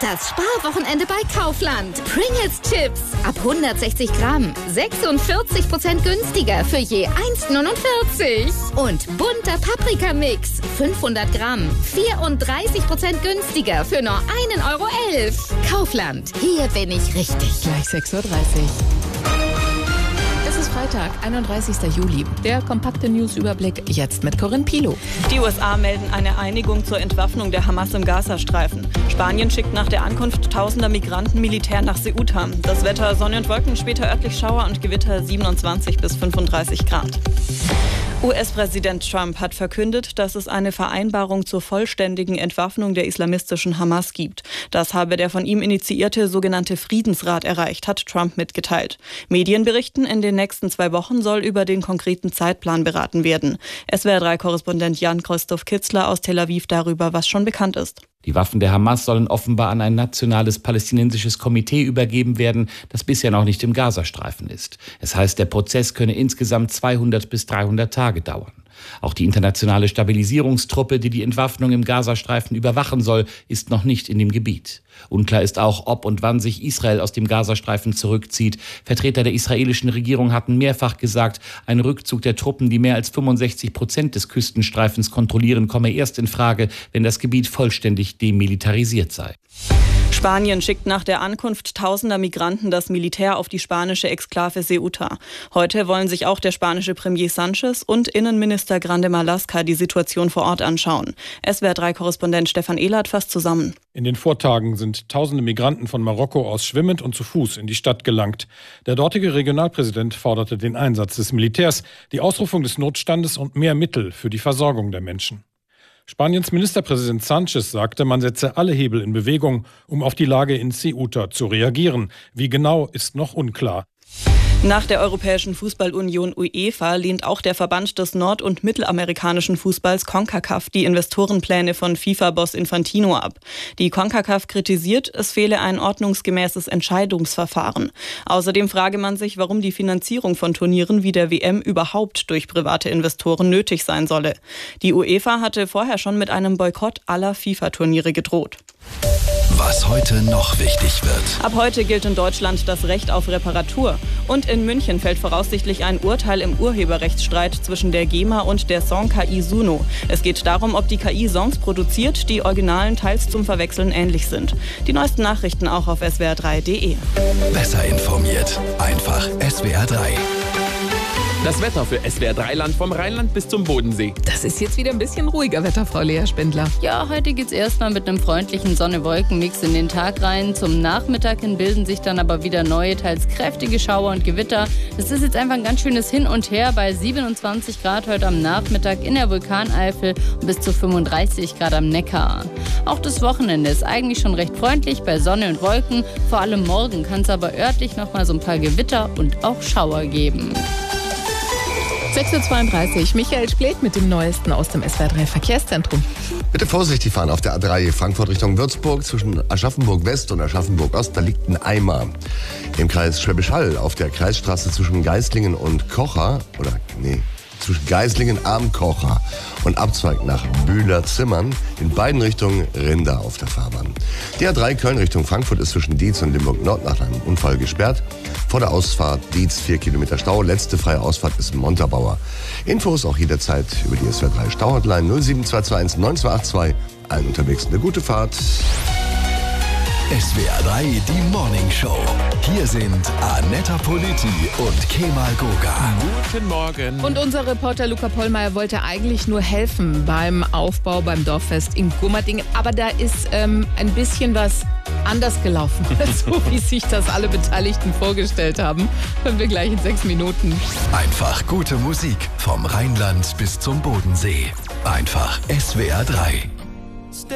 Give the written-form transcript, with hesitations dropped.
Das Sparwochenende bei Kaufland. Pringles Chips ab 160 Gramm. 46% günstiger für je 1,49. Und bunter Paprikamix. 500 Gramm. 34% günstiger für nur 1,11 Euro. Kaufland. Hier bin ich richtig. Gleich 6:30 Uhr. Es ist Freitag, 31. Juli. Der kompakte News-Überblick jetzt mit Corinne Pilow. Die USA melden eine Einigung zur Entwaffnung der Hamas im Gazastreifen. Spanien schickt nach der Ankunft tausender Migranten Militär nach Ceuta. Das Wetter: Sonne und Wolken, später örtlich Schauer und Gewitter, 27 bis 35 Grad. US-Präsident Trump hat verkündet, dass es eine Vereinbarung zur vollständigen Entwaffnung der islamistischen Hamas gibt. Das habe der von ihm initiierte sogenannte Friedensrat erreicht, hat Trump mitgeteilt. Medien berichten, in den nächsten 2 Wochen soll über den konkreten Zeitplan beraten werden. SWR3-Korrespondent Jan-Christoph Kitzler aus Tel Aviv darüber, was schon bekannt ist. Die Waffen der Hamas sollen offenbar an ein nationales palästinensisches Komitee übergeben werden, das bisher noch nicht im Gazastreifen ist. Es heißt, der Prozess könne insgesamt 200 bis 300 Tage dauern. Auch die internationale Stabilisierungstruppe, die die Entwaffnung im Gazastreifen überwachen soll, ist noch nicht in dem Gebiet. Unklar ist auch, ob und wann sich Israel aus dem Gazastreifen zurückzieht. Vertreter der israelischen Regierung hatten mehrfach gesagt, ein Rückzug der Truppen, die mehr als 65% des Küstenstreifens kontrollieren, komme erst in Frage, wenn das Gebiet vollständig demilitarisiert sei. Spanien schickt nach der Ankunft tausender Migranten das Militär auf die spanische Exklave Ceuta. Heute wollen sich auch der spanische Premier Sánchez und Innenminister Grande Marlaska die Situation vor Ort anschauen. SWR3-Korrespondent Stefan Ehlert fasst zusammen. In den Vortagen sind tausende Migranten von Marokko aus schwimmend und zu Fuß in die Stadt gelangt. Der dortige Regionalpräsident forderte den Einsatz des Militärs, die Ausrufung des Notstandes und mehr Mittel für die Versorgung der Menschen. Spaniens Ministerpräsident Sánchez sagte, man setze alle Hebel in Bewegung, um auf die Lage in Ceuta zu reagieren. Wie genau, ist noch unklar. Nach der Europäischen Fußballunion UEFA lehnt auch der Verband des nord- und mittelamerikanischen Fußballs CONCACAF die Investorenpläne von FIFA-Boss Infantino ab. Die CONCACAF kritisiert, es fehle ein ordnungsgemäßes Entscheidungsverfahren. Außerdem frage man sich, warum die Finanzierung von Turnieren wie der WM überhaupt durch private Investoren nötig sein solle. Die UEFA hatte vorher schon mit einem Boykott aller FIFA-Turniere gedroht. Was heute noch wichtig wird. Ab heute gilt in Deutschland das Recht auf Reparatur. Und in München fällt voraussichtlich ein Urteil im Urheberrechtsstreit zwischen der GEMA und der Song-KI Suno. Es geht darum, ob die KI Songs produziert, die originalen teils zum Verwechseln ähnlich sind. Die neuesten Nachrichten auch auf swr3.de. Besser informiert. Einfach SWR3. Das Wetter für SWR3-Land vom Rheinland bis zum Bodensee. Das ist jetzt wieder ein bisschen ruhiger Wetter, Frau Lea Spindler. Ja, heute geht's erstmal mit einem freundlichen Sonne-Wolken-Mix in den Tag rein. Zum Nachmittag hin bilden sich dann aber wieder neue, teils kräftige Schauer und Gewitter. Es ist jetzt einfach ein ganz schönes Hin und Her bei 27 Grad heute am Nachmittag in der Vulkaneifel und bis zu 35 Grad am Neckar. Auch das Wochenende ist eigentlich schon recht freundlich bei Sonne und Wolken. Vor allem morgen kann es aber örtlich noch mal so ein paar Gewitter und auch Schauer geben. 6:32 Uhr. Michael Splet mit dem Neuesten aus dem SWR3 Verkehrszentrum. Bitte vorsichtig fahren auf der A3 Frankfurt Richtung Würzburg zwischen Aschaffenburg West und Aschaffenburg Ost. Da liegt ein Eimer. Im Kreis Schwäbisch Hall auf der Kreisstraße zwischen Geislingen und Kocher, zwischen Geislingen am Kocher und Abzweig nach Bühler-Zimmern. In beiden Richtungen Rinder auf der Fahrbahn. Die A3 Köln Richtung Frankfurt ist zwischen Dietz und Limburg Nord nach einem Unfall gesperrt. Vor der Ausfahrt Dietz 4 Kilometer Stau. Letzte freie Ausfahrt ist Montabaur. Infos auch jederzeit über die SWR3 Stauhotline 07221 9282. Allen unterwegs eine gute Fahrt. SWR3, die Morning Show. Hier sind Annetta Politi und Kemal Goga. Guten Morgen. Und unser Reporter Luca Pollmeier wollte eigentlich nur helfen beim Aufbau beim Dorffest in Gummerdingen. Aber da ist ein bisschen was anders gelaufen, so wie sich das alle Beteiligten vorgestellt haben. Hören wir gleich in 6 Minuten. Einfach gute Musik vom Rheinland bis zum Bodensee. Einfach SWR3.